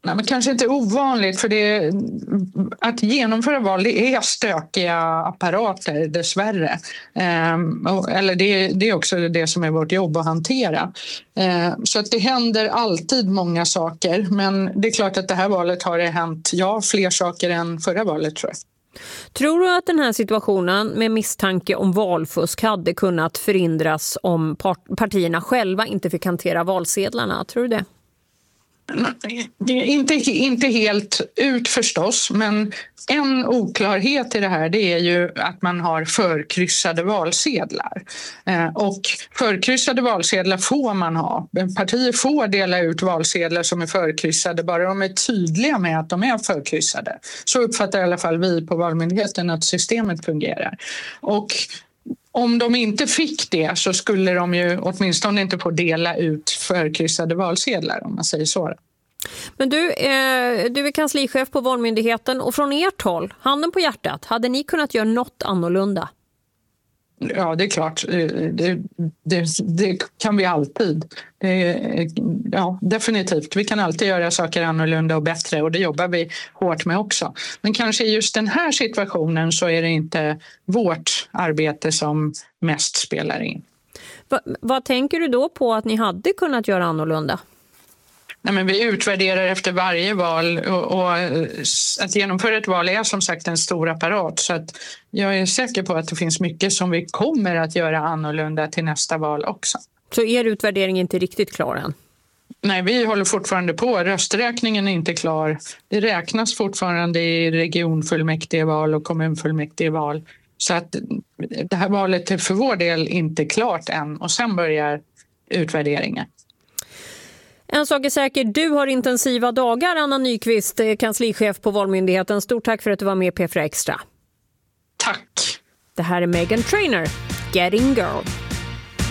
Nej, men kanske inte ovanligt, för att genomföra val, det är stökiga apparater dessvärre. Eller det är också det som är vårt jobb att hantera. Så att det händer alltid många saker, men det är klart att det här valet har det hänt fler saker än förra valet, tror jag. Tror du att den här situationen med misstanke om valfusk hade kunnat förhindras om partierna själva inte fick hantera valsedlarna? Tror du det? Inte helt ut förstås, men en oklarhet i det här, det är ju att man har förkryssade valsedlar. Och förkryssade valsedlar får man ha. Partier får dela ut valsedlar som är förkryssade, bara de är tydliga med att de är förkryssade. Så uppfattar i alla fall vi på Valmyndigheten att systemet fungerar. Och om de inte fick det så skulle de ju åtminstone inte få dela ut förkryssade valsedlar, om man säger så. Men du är kanslichef på Valmyndigheten, och från ert håll, handen på hjärtat, hade ni kunnat göra något annorlunda? Ja, det är klart. Det kan vi alltid. Ja, definitivt. Vi kan alltid göra saker annorlunda och bättre, och det jobbar vi hårt med också. Men kanske i just den här situationen så är det inte vårt arbete som mest spelar in. Vad tänker du då på att ni hade kunnat göra annorlunda? Nej, men vi utvärderar efter varje val, och att genomföra ett val är som sagt en stor apparat, så att jag är säker på att det finns mycket som vi kommer att göra annorlunda till nästa val också. Så er utvärdering är inte riktigt klar än? Nej, vi håller fortfarande på. Rösträkningen är inte klar. Det räknas fortfarande i regionfullmäktigeval och kommunfullmäktigeval. Så att det här valet är för vår del inte klart än, och sen börjar utvärderingen. En sak är säker, du har intensiva dagar, Anna Nyqvist, kanslichef på Valmyndigheten. Stort tack för att du var med i P4 Extra. Tack. Det här är Meghan Trainor, Getting Girl.